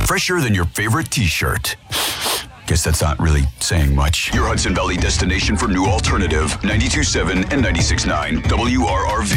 fresher than your favorite t-shirt. Guess that's not really saying much. Your Hudson Valley destination for new alternative, 92.7 and 96.9 WRRV.